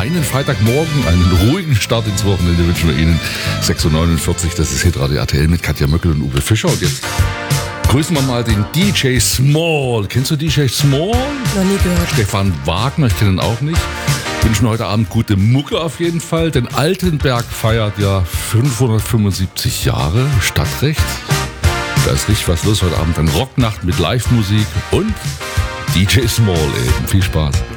feinen Freitagmorgen, einen ruhigen Start ins Wochenende wünschen wir Ihnen. 6.49 Uhr, das ist Hitradio RTL mit Katja Möckel und Uwe Fischer. Und jetzt grüßen wir mal den DJ Small. Kennst du DJ Small? Noch nie gehört. Stefan Wagner, ich kenne ihn auch nicht. Wünschen heute Abend gute Mucke auf jeden Fall, denn Altenberg feiert ja 575 Jahre Stadtrecht. Da ist richtig was los heute Abend. Eine Rocknacht mit Live-Musik und DJ Small eben. Viel Spaß.